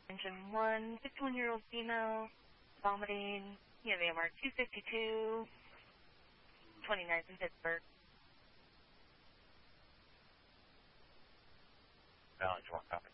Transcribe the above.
Engine 1, 51-year-old female, vomiting, AMR 252, 29th in Pittsburgh. Balance, 1 copy.